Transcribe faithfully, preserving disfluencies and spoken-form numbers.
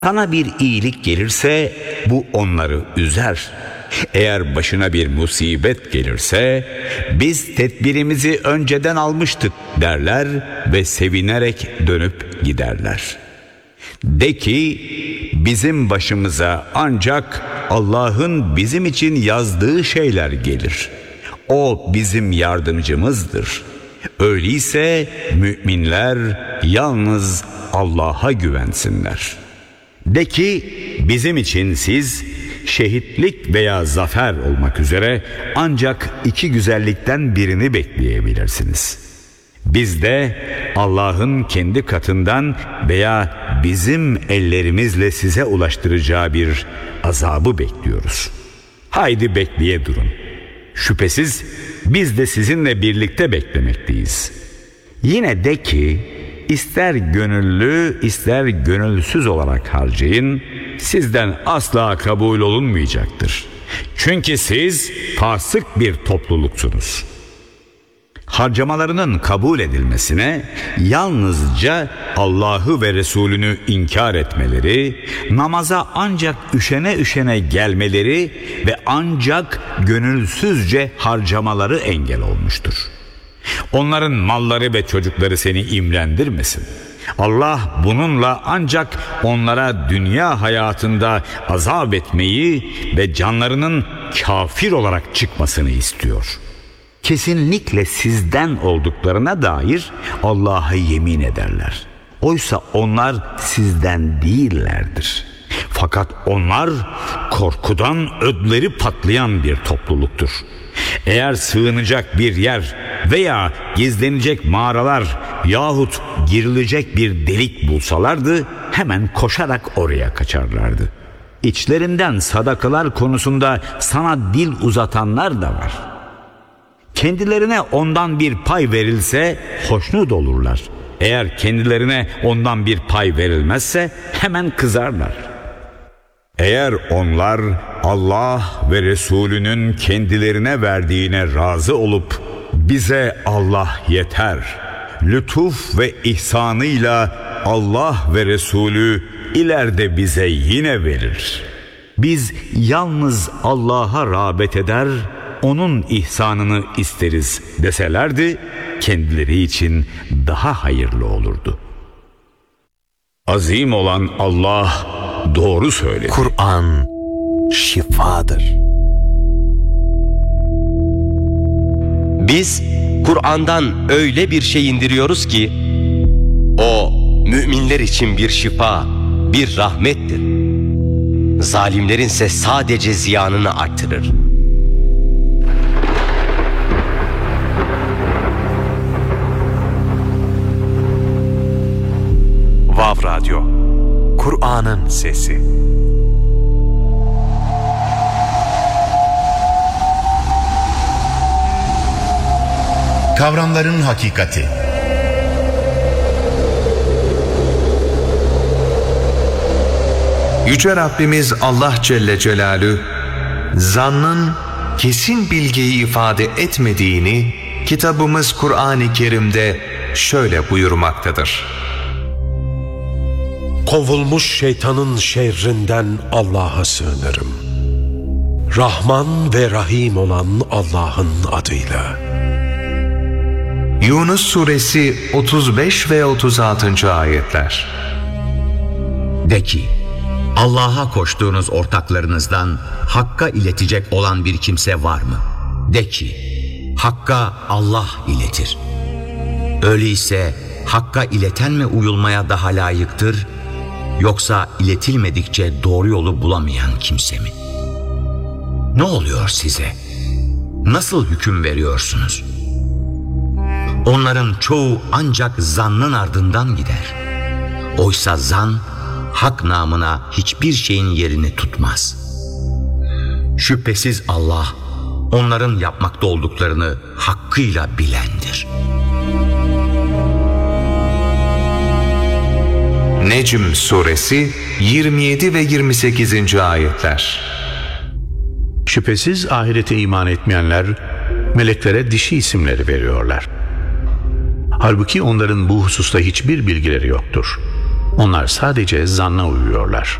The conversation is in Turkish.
Sana bir iyilik gelirse bu onları üzer. Eğer başına bir musibet gelirse biz tedbirimizi önceden almıştık derler ve sevinerek dönüp giderler. De ki bizim başımıza ancak Allah'ın bizim için yazdığı şeyler gelir. O bizim yardımcımızdır. Öyleyse müminler yalnız Allah'a güvensinler. De ki bizim için siz şehitlik veya zafer olmak üzere ancak iki güzellikten birini bekleyebilirsiniz. Biz de Allah'ın kendi katından veya bizim ellerimizle size ulaştıracağı bir azabı bekliyoruz. Haydi bekleye durun. Şüphesiz biz de sizinle birlikte beklemekteyiz. Yine de ki ister gönüllü ister gönülsüz olarak harcayın, sizden asla kabul olunmayacaktır. Çünkü siz fasık bir topluluksunuz. Harcamalarının kabul edilmesine yalnızca Allah'ı ve Resulünü inkar etmeleri, namaza ancak üşene üşene gelmeleri ve ancak gönülsüzce harcamaları engel olmuştur. Onların malları ve çocukları seni imrendirmesin. Allah bununla ancak onlara dünya hayatında azap etmeyi ve canlarının kafir olarak çıkmasını istiyor. Kesinlikle sizden olduklarına dair Allah'a yemin ederler. Oysa onlar sizden değillerdir. Fakat onlar korkudan ödleri patlayan bir topluluktur. Eğer sığınacak bir yer veya gizlenecek mağaralar yahut girilecek bir delik bulsalardı hemen koşarak oraya kaçarlardı. İçlerinden sadakalar konusunda sana dil uzatanlar da var. Kendilerine ondan bir pay verilse hoşnut olurlar. Eğer kendilerine ondan bir pay verilmezse hemen kızarlar. Eğer onlar Allah ve Resulünün kendilerine verdiğine razı olup bize Allah yeter, lütuf ve ihsanıyla Allah ve Resulü ileride bize yine verir. Biz yalnız Allah'a rağbet eder, onun ihsanını isteriz deselerdi kendileri için daha hayırlı olurdu. Azim olan Allah doğru söyledi. Kur'an şifadır. Biz Kur'an'dan öyle bir şey indiriyoruz ki o müminler için bir şifa, bir rahmettir. Zalimlerin ise sadece ziyanını artırır. Vav Radyo, Kur'an'ın sesi. Kavramların hakikati. Yüce Rabbimiz Allah Celle Celaluhu, zannın kesin bilgiyi ifade etmediğini kitabımız Kur'an-ı Kerim'de şöyle buyurmaktadır. Kovulmuş şeytanın şerrinden Allah'a sığınırım. Rahman ve Rahim olan Allah'ın adıyla. Yunus Suresi otuz beş ve otuz altıncı ayetler. De ki, Allah'a koştuğunuz ortaklarınızdan Hakk'a iletecek olan bir kimse var mı? De ki, Hakk'a Allah iletir. Öyleyse Hakk'a ileten mi uyulmaya daha layıktır, yoksa iletilmedikçe doğru yolu bulamayan kimse mi? Ne oluyor size? Nasıl hüküm veriyorsunuz? Onların çoğu ancak zannın ardından gider. Oysa zan, hak namına hiçbir şeyin yerini tutmaz. Şüphesiz Allah, onların yapmakta olduklarını hakkıyla bilendir. Necm Suresi yirmi yedi ve yirmi sekizinci ayetler. Şüphesiz ahirete iman etmeyenler meleklere dişi isimleri veriyorlar. Halbuki onların bu hususta hiçbir bilgileri yoktur. Onlar sadece zanna uyuyorlar.